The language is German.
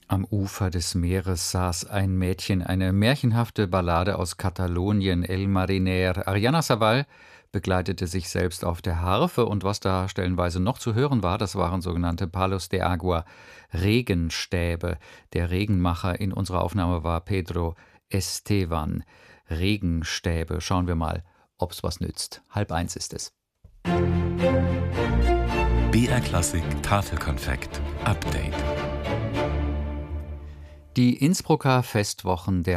Am Ufer des Meeres saß ein Mädchen, eine märchenhafte Ballade aus Katalonien, El Mariner. Ariana Sabal begleitete sich selbst auf der Harfe und was da stellenweise noch zu hören war, das waren sogenannte Palos de Agua, Regenstäbe. Der Regenmacher in unserer Aufnahme war Pedro Estevan. Regenstäbe, schauen wir mal, ob's was nützt. 12:30 ist es. BR Klassik Tafelkonfekt Update. Die Innsbrucker Festwochen der